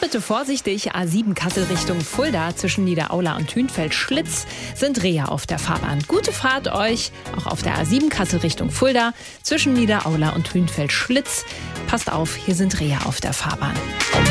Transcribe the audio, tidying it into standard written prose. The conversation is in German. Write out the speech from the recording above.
bitte vorsichtig. A7 Kassel Richtung Fulda zwischen Niederaula und Hünfeld-Schlitz sind Reher auf der Fahrbahn. Gute Fahrt euch, auch auf der A7 Kassel Richtung Fulda zwischen Niederaula und Hünfeld-Schlitz. Passt auf, hier sind Reher auf der Fahrbahn.